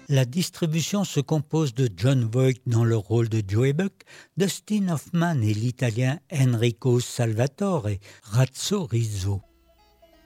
La distribution se compose de Jon Voight dans le rôle de Joe Buck, Dustin Hoffman et l'Italien Enrico Salvatore Razzo Rizzo.